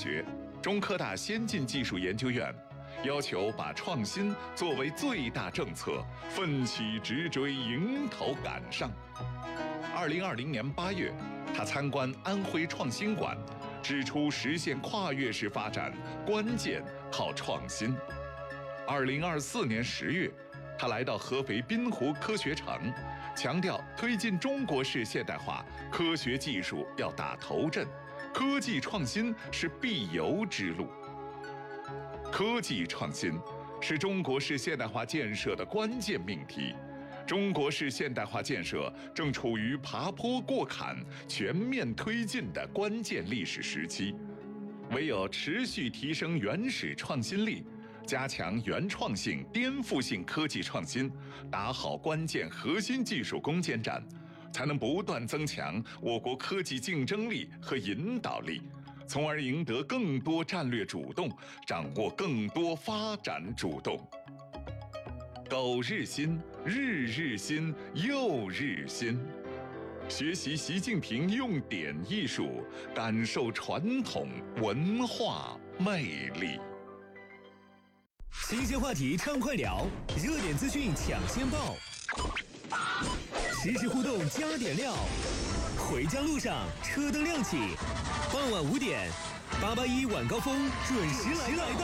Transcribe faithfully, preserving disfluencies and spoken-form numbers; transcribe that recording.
学、中科大先进技术研究院，要求把创新作为最大政策，奋起直追，迎头赶上。二零二零年八月，他参观安徽创新馆，指出实现跨越式发展关键靠创新。二零二四年十月，他来到合肥滨湖科学城，强调推进中国式现代化，科学技术要打头阵，科技创新是必由之路。科技创新是中国式现代化建设的关键命题。中国式现代化建设正处于爬坡过坎、全面推进的关键历史时期，唯有持续提升原始创新力，加强原创性、颠覆性科技创新，打好关键核心技术攻坚战，才能不断增强我国科技竞争力和引导力，从而赢得更多战略主动，掌握更多发展主动。苟日新，日日新，又日新。学习习近平用典艺术，感受传统文化魅力。 新鲜话题畅快聊，热点资讯抢先报，实时互动加点料。回家路上车灯亮起，傍晚五点，八八一晚高峰准时来到。